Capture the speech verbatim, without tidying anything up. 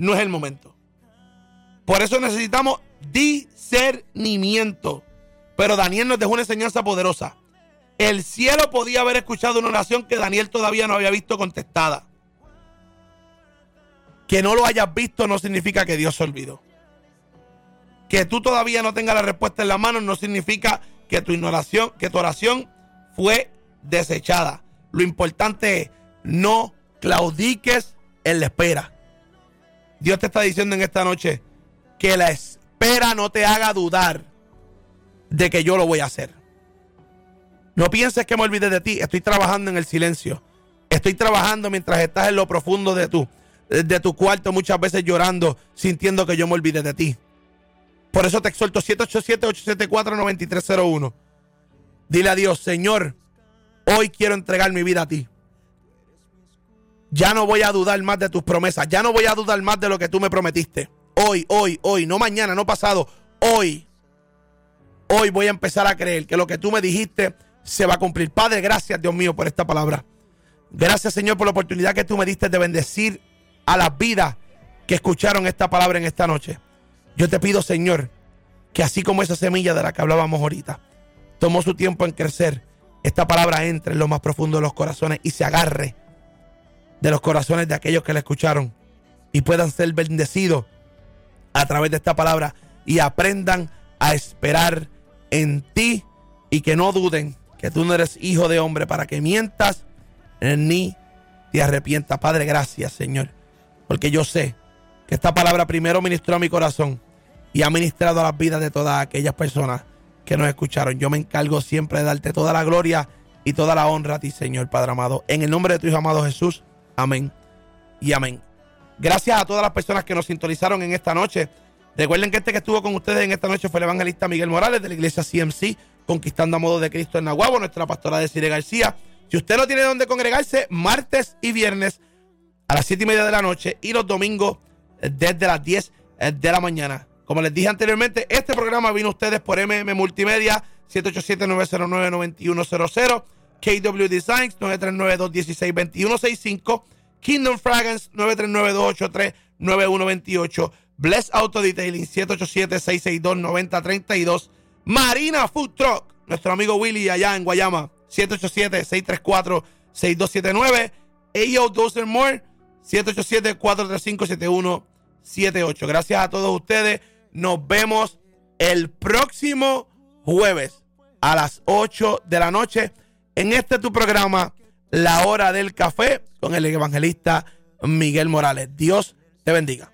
no es el momento. Por eso necesitamos discernimiento. Pero Daniel nos dejó una enseñanza poderosa. El cielo podía haber escuchado una oración que Daniel todavía no había visto contestada. Que no lo hayas visto no significa que Dios se olvidó. Que tú todavía no tengas la respuesta en la mano no significa que tu oración, que tu oración fue desechada. Lo importante es no claudiques en la espera. Dios te está diciendo en esta noche que la espera no te haga dudar de que yo lo voy a hacer. No pienses que me olvidé de ti. Estoy trabajando en el silencio. Estoy trabajando mientras estás en lo profundo de tu, de tu cuarto, muchas veces llorando, sintiendo que yo me olvidé de ti. Por eso te exhorto, siete ocho siete, ocho siete cuatro, nueve tres cero uno. Dile a Dios, Señor, hoy quiero entregar mi vida a ti. Ya no voy a dudar más de tus promesas. Ya no voy a dudar más de lo que tú me prometiste. Hoy, hoy, hoy, no mañana, no pasado, hoy. Hoy voy a empezar a creer que lo que tú me dijiste se va a cumplir. Padre, gracias, Dios mío, por esta palabra. Gracias, Señor, por la oportunidad que tú me diste de bendecir a las vidas que escucharon esta palabra en esta noche. Yo te pido, Señor, que así como esa semilla de la que hablábamos ahorita tomó su tiempo en crecer, esta palabra entre en lo más profundo de los corazones y se agarre de los corazones de aquellos que la escucharon y puedan ser bendecidos a través de esta palabra y aprendan a esperar en ti y que no duden que tú no eres hijo de hombre para que mientas ni te arrepientas. Padre, gracias, Señor, porque yo sé que esta palabra primero ministró a mi corazón y ha ministrado a las vidas de todas aquellas personas que nos escucharon. Yo me encargo siempre de darte toda la gloria y toda la honra a ti, Señor, Padre amado. En el nombre de tu Hijo amado Jesús, amén y amén. Gracias a todas las personas que nos sintonizaron en esta noche. Recuerden que este que estuvo con ustedes en esta noche fue el evangelista Miguel Morales de la iglesia C M C, Conquistando a Modo de Cristo en Naguabo, nuestra pastora Desiree García. Si usted no tiene dónde congregarse, martes y viernes a las siete y media de la noche y los domingos desde las diez de la mañana. Como les dije anteriormente, este programa vino a ustedes por M M Multimedia, siete ocho siete, nueve cero nueve, nueve uno cero cero, K W Designs, nueve tres nueve, dos uno seis, dos uno seis cinco, Kingdom Fragrance, nueve tres nueve, dos ocho tres, nueve uno dos ocho, Bless Auto Detailing, siete ocho siete, seis seis dos, nueve cero tres dos, Marina Food Truck, nuestro amigo Willy allá en Guayama, siete ocho siete, seis tres cuatro, seis dos siete nueve, A O Dozer More, siete ocho siete, cuatro tres cinco, siete uno siete ocho. Gracias a todos ustedes. Nos vemos el próximo jueves a las ocho de la noche en este tu programa, La Hora del Café, con el evangelista Miguel Morales. Dios te bendiga.